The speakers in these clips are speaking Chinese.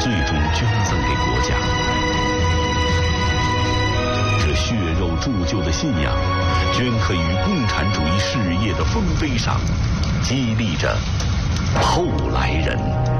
最终捐赠给国家。这血肉铸就的信仰，镌刻于共产主义事业的丰碑上，激励着后来人。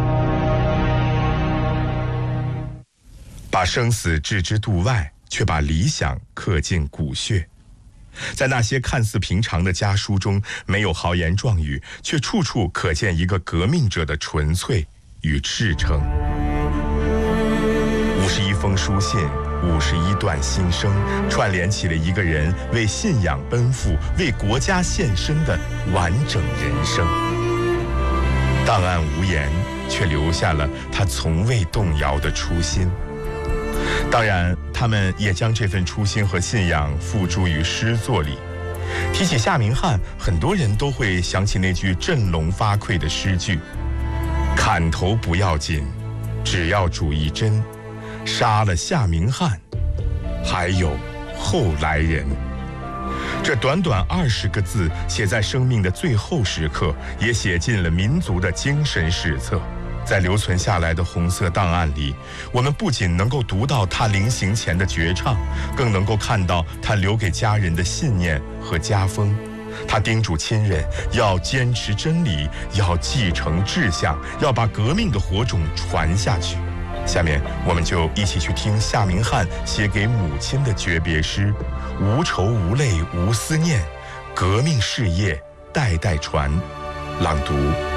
把生死置之度外，却把理想刻进骨血。在那些看似平常的家书中，没有豪言壮语，却处处可见一个革命者的纯粹与赤诚。51封书信，51段心声，串联起了一个人为信仰奔赴、为国家献身的完整人生。档案无言，却留下了他从未动摇的初心。当然，他们也将这份初心和信仰付诸于诗作里。提起夏明翰，很多人都会想起那句振聋发聩的诗句：砍头不要紧，只要主义真，杀了夏明翰，还有后来人。这短短20个字，写在生命的最后时刻，也写进了民族的精神史册。在留存下来的红色档案里，我们不仅能够读到他临行前的绝唱，更能够看到他留给家人的信念和家风。他叮嘱亲人要坚持真理，要继承志向，要把革命的火种传下去。下面我们就一起去听夏明翰写给母亲的诀别诗：无愁无泪无思念，革命事业代代传。朗读